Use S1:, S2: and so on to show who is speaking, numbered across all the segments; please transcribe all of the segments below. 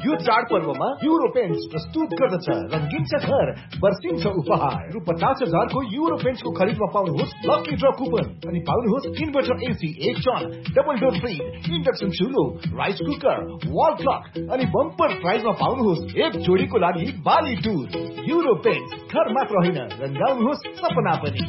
S1: यो चाडपर्वमा euro paints प्रस्तुत गर्दछ रंगीन छ घर बर्सिन्छ उपहार रु 50,000 को युरो पेन्ट्स को खरिदमा पाउनुहोस् लकी ड्र कुपन अनि पाउनुहोस् इन्भर्टर एसी, एक ton, double door fridge, induction चुलो, rice cooker, wall clock अनि बम्पर प्राइजमा पाउनुहोस् एक जोडीको लागि बाली टुर। युरो पेन्ट्स घर मात्र होइन, रंगाउनुहोस् सपना पनि।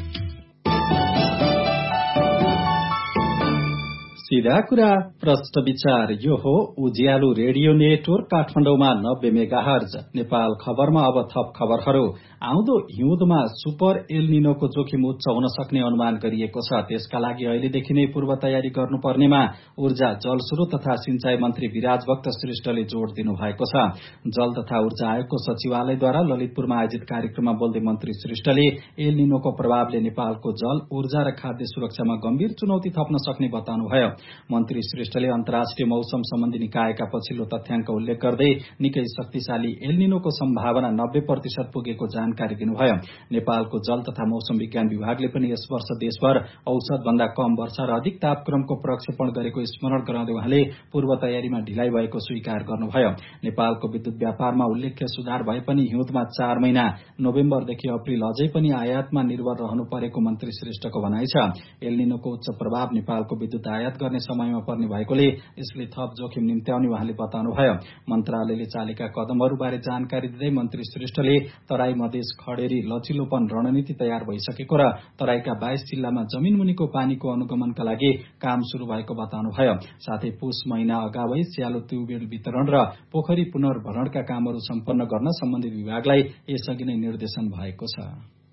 S2: सीधा कुरा प्रश्न विचार, यो हो उज्यालो रेडियो नेटवर्क काठमाडौँमा 90 मेगाहर्ज। नेपाल खबरमा अब थप खबरहरू। आउँदो हिउँदमा सुपर एल निनोको जोखिम उच्च हुन सक्ने अनुमान गरिएको छ। त्यसका लागि अहिलेदेखि नै पूर्व तयारी गर्नुपर्नेमा ऊर्जा, जलस्रोत तथा सिंचाई मन्त्री विराजभक्त श्रेष्ठले जोड़ दिनुभएको छ। जल तथा ऊर्जा आयोगको सचिवालयद्वारा ललितपुरमा आयोजित कार्यक्रममा बोल्दै मन्त्री श्रेष्ठले एल निनोको प्रभावले नेपालको जल, ऊर्जा र खाद्य सुरक्षामा गम्भीर चुनौती थप्न सक्ने बताउनुभयो। मन्त्री श्रेष्ठले अन्तर्राष्ट्रिय मौसम सम्बन्धी निकायका पछिल्लो तथ्याङ्क उल्लेख गर्दै निकै शक्तिशाली एल निनोको सम्भावना 90% पुगेको जानकारी दिनुभयो। नेपालको जल तथा मौसम विज्ञान विभागले पनि यस वर्ष देशभर औसत भन्दा कम वर्षा र अधिक तापक्रमको प्रक्षेपण गरेको स्मरण गराउँदै उहाँले पूर्व तयारीमा ढिलाइ भएको स्वीकार गर्नुभयो। नेपालको विद्युत व्यापारमा उल्लेख्य सुधार भए पनि हिउँदमा 4 महिना नोभेम्बरदेखि अप्रिल अझै पनि आयातमा निर्भर रहनु परेको मन्त्री श्रेष्ठको भनाइ छ। एल निनोको उच्च प्रभाव नेपालको विद्युत आयात गर्ने समयमा पर्ने भएकोले यसले थप जोखिम निम्त्याउने उहाँले बताउनुभयो। मन्त्रालयले चालेका कदमहरूबारे जानकारी दिँदै मन्त्री श्रेष्ठले तराई मधेस खडेरी लचिलोपन रणनीति तयार भइसकेको र तराईका 22 जिल्लामा जमिन मुनिको पानीको अनुगमनका लागि काम शुरू भएको बताउनुभयो। साथै पुष महिना अगावै स्यालो ट्युबवेल वितरण र पोखरी पुनर्भरणका कामहरू सम्पन्न गर्न सम्बन्धित विभागलाई यसअघि नै निर्देशन भएको छ।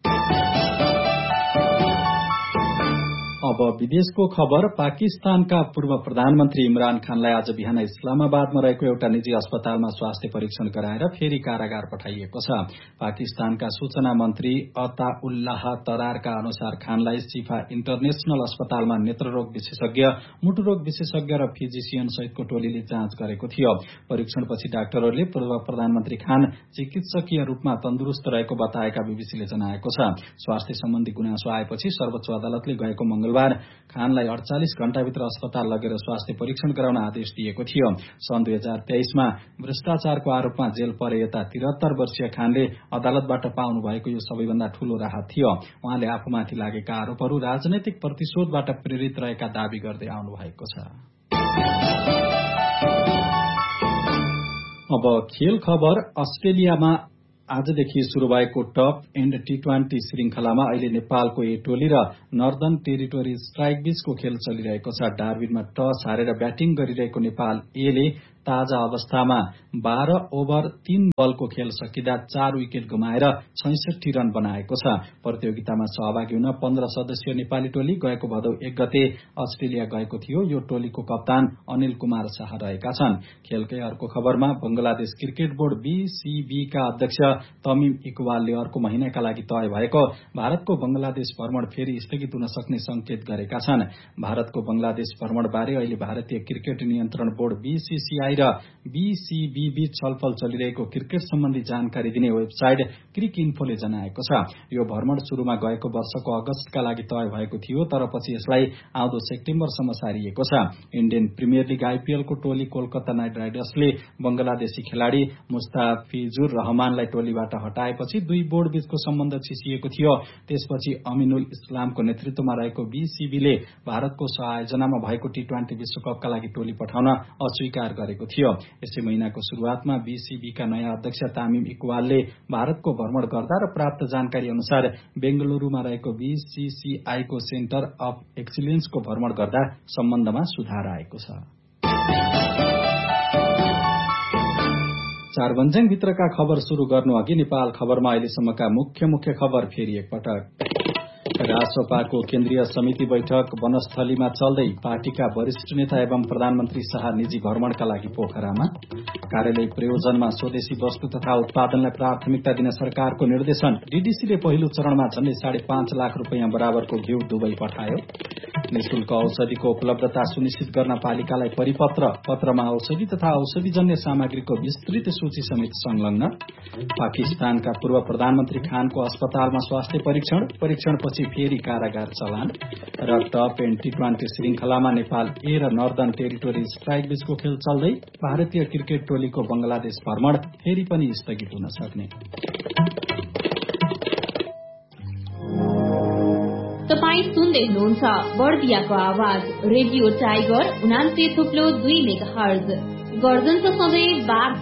S2: अब विदेशको खबर। पाकिस्तानका पूर्व प्रधानमन्त्री इमरान खानलाई आज बिहान इस्लामाबादमा रहेको एउटा निजी अस्पतालमा स्वास्थ्य परीक्षण गराएर फेरि कारागार पठाइएको छ। पाकिस्तानका सूचना मन्त्री अताउल्लाह तरारका अनुसार खानलाई शिफा इन्टरनेशनल अस्पतालमा नेत्ररोग विशेषज्ञ, मुटुरोग विशेषज्ञ र फिजिसियन सहितको टोलीले जाँच गरेको थियो। परीक्षणपछि डाक्टरहरूले पूर्व प्रधानमन्त्री खान चिकित्सकीय रूपमा तन्दुरुस्त रहेको बताएका बीबीसीले जनाएको छ। स्वास्थ्य सम्बन्धी गुनासो आएपछि सर्वोच्च अदालतले गएको मंगलबार खानलाई 48 घण्टाभित्र अस्पताल लगेर स्वास्थ्य परीक्षण गराउन आदेश दिएको थियो। सन् 2023 मा भ्रष्टाचारको आरोपमा जेल परे यता 73 वर्षीय खानले अदालतबाट पाउनु भएको यो सबैभन्दा ठूलो राहत थियो। उहाँले आफूमाथि लागेका आरोपहरू राजनैतिक प्रतिशोधबाट प्रेरित रहेका दावी गर्दै आउनु भएको छ। अब खेल खबर। अस्ट्रेलियामा आजदेखि शुरू भएको टप एन्ड टी20 श्रृंखलामा अहिले नेपालको ए टोली र नर्दर्न टेरिटोरी स्ट्राइक बीचको खेल चलिरहेको छ। डार्बिनमा टस हारेर ब्याटिङ गरिरहेको नेपाल एले ताजा अवस्थामा 12 ओभर 3 बलको खेल सकिँदा 4 विकेट गुमाएर 66 रन बनाएको छ। प्रतियोगितामा सहभागी हुन 15 सदस्यीय नेपाली टोली गएको भदौ 1 गते अस्ट्रेलिया गएको थियो। यो टोलीको कप्तान अनिल कुमार शाह रहेका छन्। खेलकै अर्को खबरमा बंगलादेश क्रिकेट बोर्ड बीसीबी का अध्यक्ष तमिम इकबालले अर्को महिनाका लागि तय भएको भारतको बंगलादेश भ्रमण फेरि स्थगित हुन सक्ने संकेत गरेका छन्। भारतको बंगलादेश भ्रमणबारे अहिले भारतीय क्रिकेट नियन्त्रण बोर्ड बीसीसीआई र बीसीबी बीच छलफल चलिरहेको क्रिकेट सम्बन्धी जानकारी दिने वेबसाइट क्रिक इन्फोले जनाएको छ। यो भ्रमण शुरूमा गएको वर्षको अगस्तका लागि तय भएको थियो, तर पछि यसलाई आउँदो सेप्टेम्बरसम्म सारिएको छ। इण्डियन प्रिमियर लीग आईपीएलको टोली कोलकाता नाइट राइडर्सले बंगलादेशी खेलाड़ी मुस्ताफिजुर रहमानलाई टोलीबाट हटाएपछि दुई बोर्ड बीचको सम्बन्ध छिसिएको थियो। त्यसपछि अमिनुल इस्लामको नेतृत्वमा रहेको बीसीबीले भारतको सह-आयोजनामा भएको टी20 विश्वकपका लागि टोली पठाउन अस्वीकार गरेको थियो। यसै महिनाको शुरूआतमा बीसीबीका नयाँ अध्यक्ष तामिम इकबालले भारतको भ्रमण गर्दा र प्राप्त जानकारी अनुसार बेंगलुरूमा रहेको बीसीसीआईको सेन्टर अफ एक्सिलेन्सको भ्रमण गर्दा सम्बन्धमा सुधार आएको छ। चारभन्ज्याङ भित्रका खबर शुरू गर्नु अघि नेपाल खबरमा अहिलेसम्मका मुख्य खबर फेरि एकपटक। रासपाको केन्द्रीय समिति बैठक वनस्थलीमा चल्दै पार्टीका वरिष्ठ नेता एवं प्रधानमन्त्री शाह निजी भ्रमणका लागि पोखरामा। कार्यालय प्रयोजनमा स्वदेशी वस्तु तथा उत्पादनलाई प्राथमिकता दिन सरकारको निर्देशन। डीडीसीले पहिलो चरणमा झण्डै 5.5 लाख रुपियाँ बराबरको घिउ दुबई पठायो। निशुल्क औषधिको उपलब्धता सुनिश्चित गर्न पालिकालाई परिपत्र। पत्रमा औषधि तथा औषधिजन्य सामग्रीको विस्तृत सूची समेत संलग्न। पाकिस्तानका पूर्व प्रधानमन्त्री खानको अस्पतालमा स्वास्थ्य परीक्षणपछि फेरि कारागार चलान र टप एन्ड टी20 श्रृंखलामा नेपाल ए र नर्दर्न टेरिटोरी स्ट्राइक बीचको खेल चल्दै भारतीय क्रिकेट टोलीको बंगलादेश भ्रमण फेरि पनि स्थगित हुन सक्ने।
S3: तपाईं सुन्दै हुनुहुन्छ बर्दियाको आवाज रेडियो टाइगर 89.2 मेगाहर्ज गर्जनको सधैँ